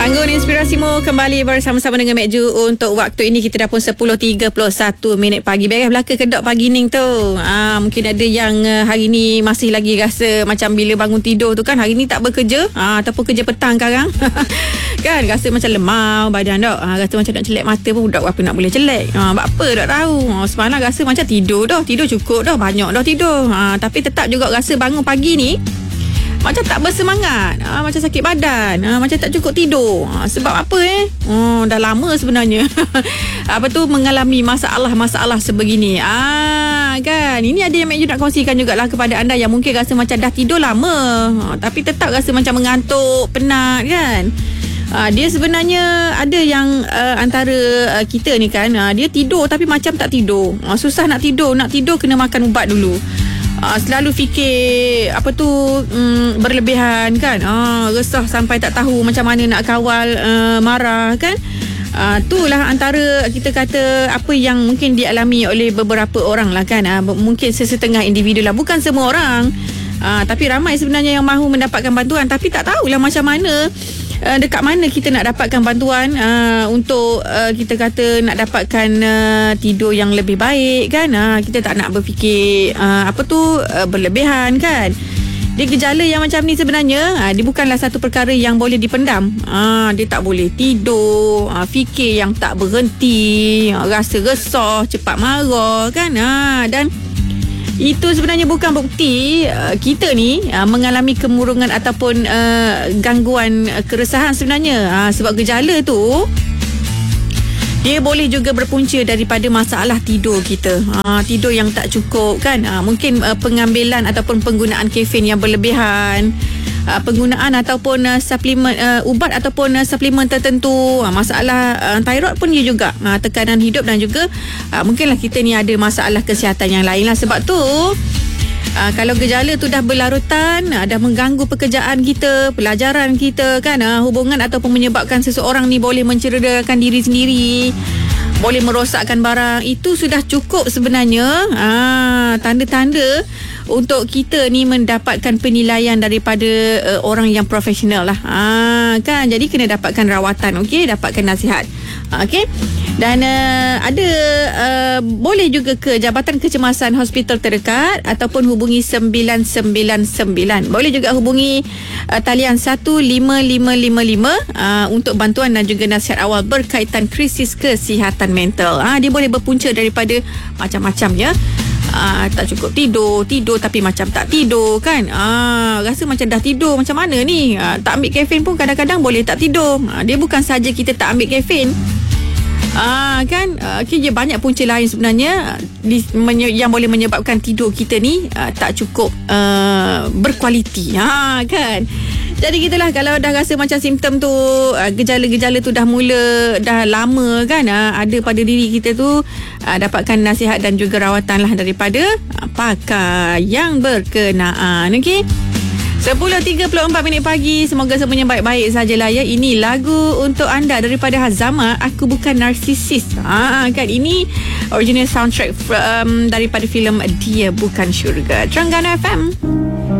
Gangguan Inspirasimu kembali bersama-sama dengan Mek Ju. Untuk waktu ini kita dah pun 10.31 minit pagi. Beres belaka kedok pagi ni tu. Mungkin ada yang hari ni masih lagi rasa macam bila bangun tidur tu kan, hari ni tak bekerja ataupun kerja petang sekarang. Kan rasa macam lemau badan dok. Rasa macam nak celek mata pun budak apa nak boleh celek. Apa tak tahu. Semalam rasa macam tidur dah. Tidur cukup dah. Banyak dah tidur. Tapi tetap juga rasa bangun pagi ni macam tak bersemangat, macam sakit badan, macam tak cukup tidur. Sebab apa dah lama sebenarnya mengalami masalah-masalah sebegini. Kan ini ada yang Mek Ju nak kongsikan jugalah kepada anda yang mungkin rasa macam dah tidur lama, tapi tetap rasa macam mengantuk, penat kan. Dia sebenarnya ada yang antara kita ni kan, dia tidur tapi macam tak tidur. Susah nak tidur kena makan ubat dulu. Selalu fikir berlebihan kan, resah sampai tak tahu macam mana nak kawal marah kan. Itulah antara kita kata apa yang mungkin dialami oleh beberapa orang lah kan. Mungkin sesetengah individu lah, bukan semua orang. Tapi ramai sebenarnya yang mahu mendapatkan bantuan, tapi tak tahulah macam mana, dekat mana kita nak dapatkan bantuan untuk kita kata nak dapatkan tidur yang lebih baik kan. Kita tak nak berfikir berlebihan kan. Dia gejala yang macam ni sebenarnya dia bukanlah satu perkara yang boleh dipendam. Dia tak boleh tidur, fikir yang tak berhenti, rasa resah, cepat marah kan. Dan itu sebenarnya bukan bukti kita ni mengalami kemurungan ataupun gangguan keresahan sebenarnya. Sebab gejala tu dia boleh juga berpunca daripada masalah tidur kita. Tidur yang tak cukup kan. Mungkin pengambilan ataupun penggunaan kafein yang berlebihan, penggunaan ataupun suplemen ubat ataupun suplemen tertentu, masalah thyroid pun dia juga, tekanan hidup dan juga mungkinlah kita ni ada masalah kesihatan yang lain lah. Sebab tu kalau gejala tu dah berlarutan, dah mengganggu pekerjaan kita, pelajaran kita kan, hubungan ataupun menyebabkan seseorang ni boleh mencederakan diri sendiri, boleh merosakkan barang, itu sudah cukup sebenarnya tanda-tanda untuk kita ni mendapatkan penilaian daripada orang yang profesional lah. Kan, jadi kena dapatkan rawatan, okey, dapatkan nasihat. Okey. Dan ada boleh juga ke Jabatan Kecemasan hospital terdekat ataupun hubungi 999. Boleh juga hubungi talian 15555 untuk bantuan dan juga nasihat awal berkaitan krisis kesihatan mental. Dia boleh berpunca daripada macam-macam ya. Tak cukup tidur tapi macam tak tidur kan. Rasa macam dah tidur macam mana ni. Tak ambil kafein pun kadang-kadang boleh tak tidur. Dia bukan saja kita tak ambil kafein, kan, dia banyak punca lain sebenarnya yang boleh menyebabkan tidur kita ni tak cukup berkualiti, kan. Jadi gitulah, kalau dah rasa macam simptom tu, gejala-gejala tu dah lama kan, ada pada diri kita tu, dapatkan nasihat dan juga rawatan lah daripada pakar yang berkenaan. Okey, 10.34 minit pagi. Semoga semuanya baik-baik sajalah ya. Ini lagu untuk anda daripada Hazama, Aku Bukan Narsisis. Kan, ini original soundtrack daripada filem Dia Bukan Syurga. Terengganu FM.